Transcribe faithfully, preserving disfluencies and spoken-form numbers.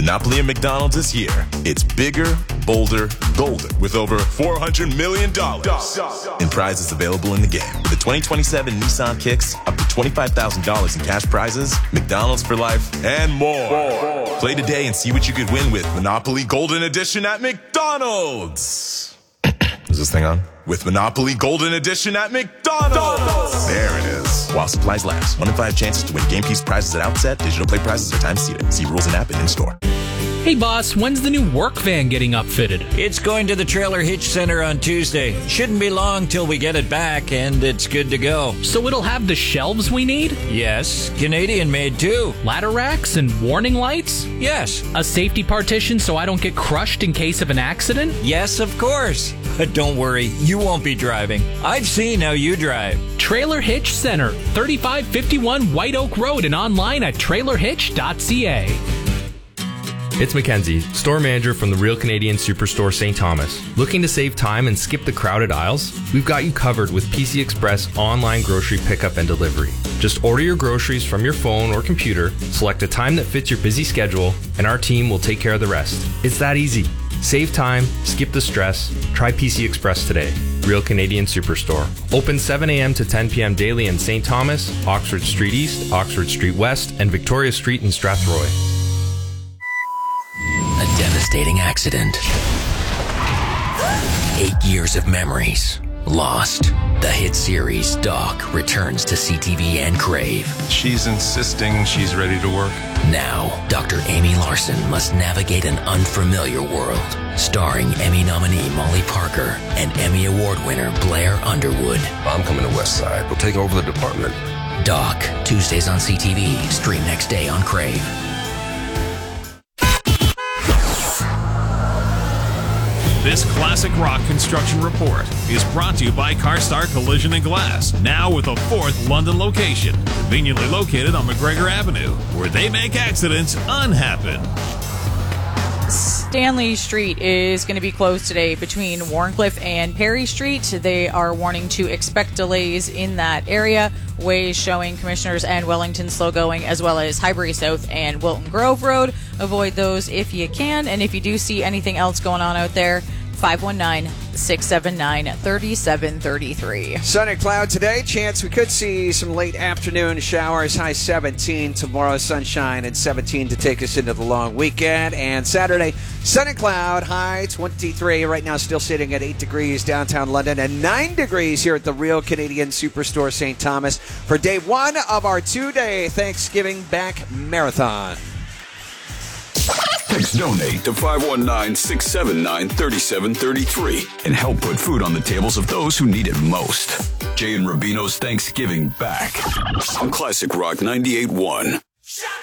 Monopoly at McDonald's is here. It's bigger, bolder, golden, with over four hundred million dollars in prizes available in the game. With the twenty twenty-seven Nissan Kicks, up to twenty-five thousand dollars in cash prizes, McDonald's for life, and more. more. Play today and see what you could win with Monopoly Golden Edition at McDonald's. Is this thing on? With Monopoly Golden Edition at McDonald's. There it is. While supplies last. One in five chances to win game piece prizes at outset. Digital play prizes are time seated. See rules and app and in-store. Hey boss, when's the new work van getting upfitted? It's going to the Trailer Hitch Center on Tuesday. Shouldn't be long till we get it back and it's good to go. So it'll have the shelves we need? Yes, Canadian made too. Ladder racks and warning lights? Yes. A safety partition so I don't get crushed in case of an accident? Yes, of course. But don't worry, you won't be driving. I've seen how you drive. Trailer Hitch Center, thirty-five fifty-one White Oak Road, and online at trailer hitch dot c a. It's Mackenzie, store manager from the Real Canadian Superstore Saint Thomas. Looking to save time and skip the crowded aisles? We've got you covered with P C Express online grocery pickup and delivery. Just order your groceries from your phone or computer, select a time that fits your busy schedule, and our team will take care of the rest. It's that easy. Save time, skip the stress, try P C Express today. Real Canadian Superstore. Open seven a.m. to ten p.m. daily in Saint Thomas, Oxford Street East, Oxford Street West, and Victoria Street in Strathroy. A devastating accident. Eight years of memories lost. The hit series Doc returns to C T V and Crave. She's insisting she's ready to work. Now, Doctor Amy Larson must navigate an unfamiliar world. Starring Emmy nominee Molly Parker and Emmy Award winner Blair Underwood. I'm coming to West Side. We'll take over the department. Doc, Tuesdays on C T V. Stream next day on Crave. This classic rock construction report is brought to you by CarStar Collision and Glass, now with a fourth London location, conveniently located on McGregor Avenue, where they make accidents unhappen. Stanley Street is going to be closed today between Warncliffe and Perry Street. They are warning to expect delays in that area. Ways showing Commissioners and Wellington slow going, as well as Highbury South and Wilton Grove Road. Avoid those if you can. And if you do see anything else going on out there, five one nine, six seven nine, three seven three three. Sun and cloud today. Chance we could see some late afternoon showers. High seventeen. Tomorrow sunshine and seventeen to take us into the long weekend. And Saturday, sun and cloud. High twenty-three. Right now still sitting at eight degrees downtown London and nine degrees here at the Real Canadian Superstore Saint Thomas for day one of our two-day Thanksgiving Back Marathon. Text donate to five one nine, six seven nine, three seven three three and help put food on the tables of those who need it most. Jay and Rubino's Thanksgiving Back on Classic Rock ninety-eight point one.